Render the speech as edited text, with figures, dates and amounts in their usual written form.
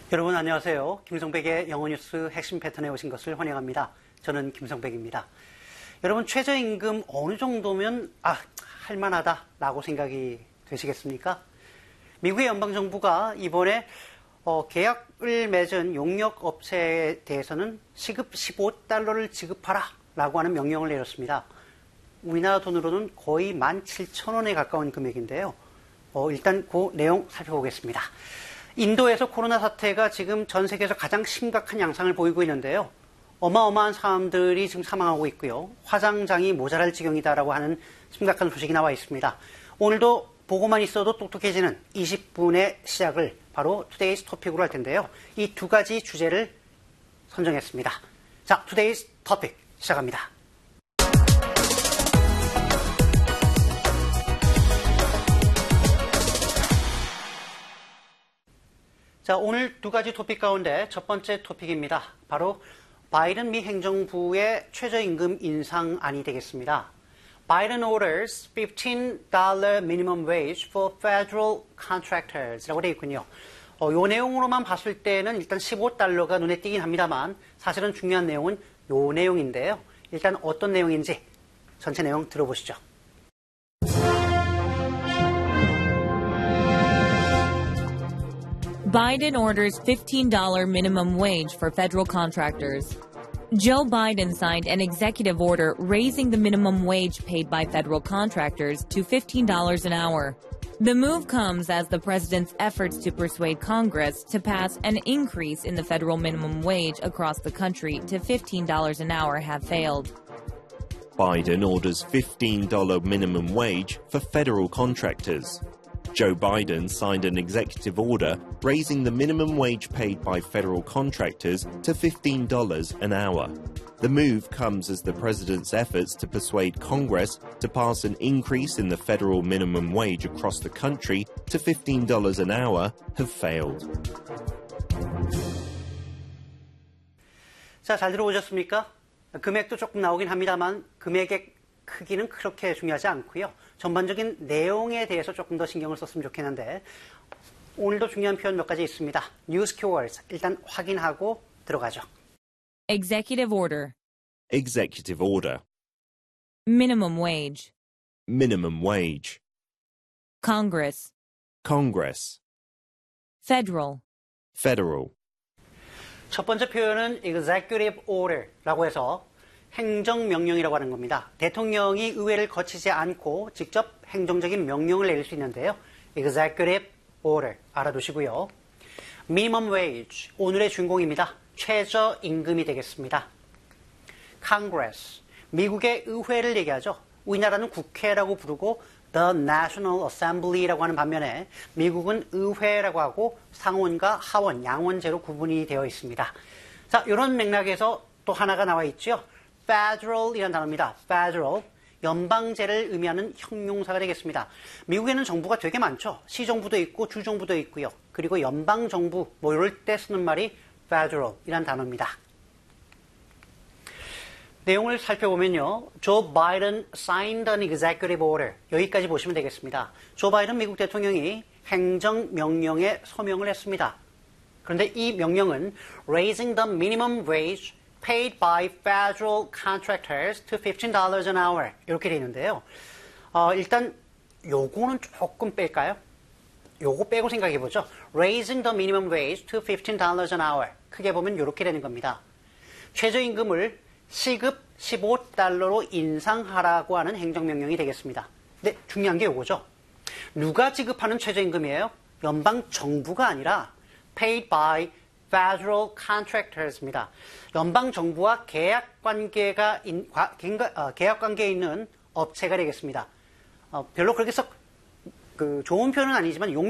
여러분 안녕하세요. 김성백의 영어뉴스 핵심 패턴에 오신 것을 환영합니다. 저는 김성백입니다. 여러분 최저임금 어느 정도면 할만하다라고 생각이 되시겠습니까? 미국의 연방정부가 이번에 계약을 맺은 용역업체에 대해서는 시급 $15를 지급하라 라고 하는 명령을 내렸습니다. 우리나라 돈으로는 거의 17,000원에 가까운 금액인데요. 일단 그 내용 살펴보겠습니다. 인도에서 코로나 사태가 지금 전 세계에서 가장 심각한 양상을 보이고 있는데요. 어마어마한 사람들이 지금 사망하고 있고요. 화장장이 모자랄 지경이다라고 하는 심각한 소식이 나와 있습니다. 오늘도 보고만 있어도 똑똑해지는 20분의 시작을 바로 투데이스 토픽으로 할 텐데요. 이 두 가지 주제를 선정했습니다. 자, 투데이스 토픽 시작합니다. 자, 오늘 두 가지 토픽 가운데 첫 번째 토픽입니다. 바로 바이든 미 행정부의 최저임금 인상안이 되겠습니다. Biden orders $15 minimum wage for federal contractors라고 되어 있군요. 이 내용으로만 봤을 때는 일단 $15가 눈에 띄긴 합니다만 사실은 중요한 내용은 이 내용인데요. 일단 어떤 내용인지 전체 내용 들어보시죠. Biden orders $15 minimum wage for federal contractors. Joe Biden signed an executive order raising the minimum wage paid by federal contractors to $15 an hour. The move comes as the president's efforts to persuade Congress to pass an increase in the federal minimum wage across the country to $15 an hour have failed. Biden orders $15 minimum wage for federal contractors. Joe Biden signed an executive order raising the minimum wage paid by federal contractors to $15 an hour. The move comes as the president's efforts to persuade Congress to pass an increase in the federal minimum wage across the country to $15 an hour have failed. 자, 잘 들어오셨습니까? 금액도 조금 나오긴 합니다만 금액의 크기는 그렇게 중요하지 않고요. 전반적인 내용에 대해서 조금 더 신경을 썼으면 좋겠는데 오늘도 중요한 표현 몇 가지 있습니다. News keywords 일단 확인하고 들어가죠. Executive order. Executive order. Minimum wage. Minimum wage. Congress. Congress. Federal. Federal. 첫 번째 표현은 executive order라고 해서 행정명령이라고 하는 겁니다. 대통령이 의회를 거치지 않고 직접 행정적인 명령을 내릴 수 있는데요. executive order 알아두시고요. minimum wage 오늘의 주인공입니다. 최저임금이 되겠습니다. Congress 미국의 의회를 얘기하죠. 우리나라는 국회라고 부르고 The National Assembly라고 하는 반면에 미국은 의회라고 하고 상원과 하원, 양원제로 구분이 되어 있습니다. 자, 이런 맥락에서 또 하나가 나와 있죠. Federal이라는 단어입니다. Federal, 연방제를 의미하는 형용사가 되겠습니다. 미국에는 정부가 되게 많죠. 시정부도 있고 주정부도 있고요. 그리고 연방정부 뭐 이럴 때 쓰는 말이 Federal이라는 단어입니다. 내용을 살펴보면요. Joe Biden signed an executive order. 여기까지 보시면 되겠습니다. 조 바이든 미국 대통령이 행정명령에 서명을 했습니다. 그런데 이 명령은 raising the minimum wage paid by federal contractors to $15 an hour 이렇게 되어 있는데요. 일단 요거는 조금 뺄까요? 요거 빼고 생각해보죠. Raising the minimum wage to $15 an hour 크게 보면 이렇게 되는 겁니다. 최저임금을 시급 $15로 인상하라고 하는 행정명령이 되겠습니다. 근데 중요한 게 요거죠. 누가 지급하는 최저임금이에요? 연방정부가 아니라 paid by federal contractors입니다. 연방정부와 계약 관계에 있는 업체가 되겠습니다. 별로 그렇게 썩 좋은 표현은 아니지만